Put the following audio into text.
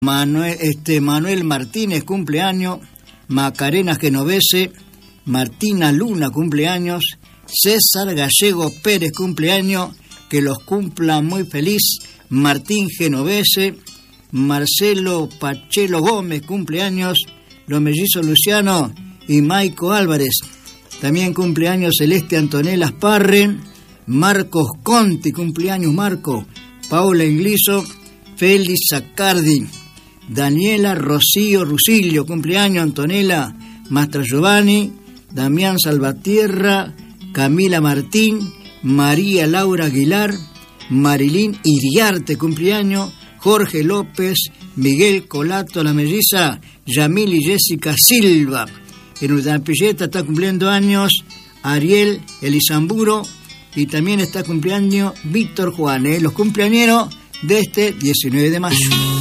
Manuel Martínez, cumpleaños. Macarena Genovese. Martina Luna, cumpleaños. César Gallego Pérez, cumpleaños. Que los cumpla muy feliz. Martín Genovese. Marcelo Pachelo Gómez, cumpleaños. Los mellizos Luciano y Maico Álvarez. También cumpleaños Celeste Antonella Asparren. Marcos Conti, cumpleaños Marco. Paula Ingliso. Félix Zaccardi. Daniela Rocío Rusillo, cumpleaños Antonella Mastra Giovanni. Damián Salvatierra. Camila Martín. María Laura Aguilar. Marilín Iriarte, cumpleaños. Jorge López. Miguel Colato, la melliza. Yamil y Jessica Silva. En Urdapilleta está cumpliendo años Ariel Elizamburo. Y también está cumpliendo Víctor Juanes, los cumpleañeros de este 19 de mayo.